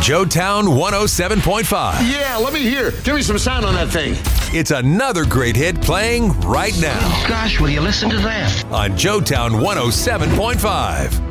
Joetown 107.5. Yeah, let me hear. Give me some sound on that thing. It's another great hit playing right now Gosh, will you listen to that? on Joetown 107.5.